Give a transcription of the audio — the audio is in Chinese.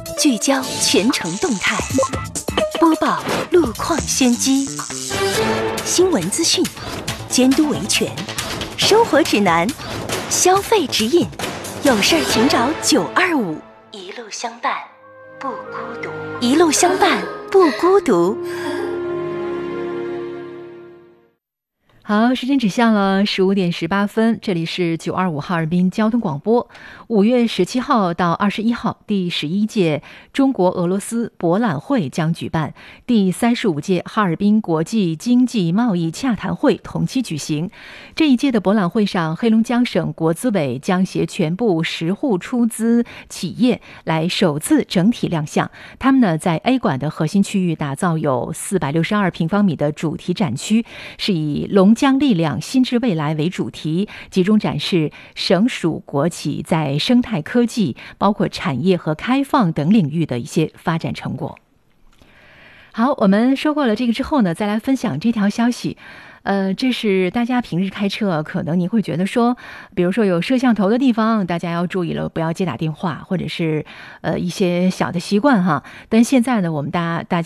聚焦全城动态，播报路况先机，新闻资讯，监督维权，生活指南，消费指引，有事儿请找925，一路相伴不孤独，一路相伴不孤独。 好，时间指向了15点18分，这里是925哈尔滨交通广播。5月17号到21号，第11届中国俄罗斯博览会将举办，第35届哈尔滨国际经济贸易洽谈会同期举行。这一届的博览会上，黑龙江省国资委将携全部10户出资企业来首次整体亮相。他们呢，在 A 馆的核心区域打造有462平方米的主题展区，是以龙江力量新智未来为主题，集中展示省属国企在生态科技、包括产业和开放等领域的一些发展成果。好，我们说过了这个之后呢，再来分享这条消息。这是大家平日开车，可能你会觉得说，比如说有摄像头的地方，大家要注意了，不要接打电话，或者是一些小的习惯哈。但现在呢，我们大家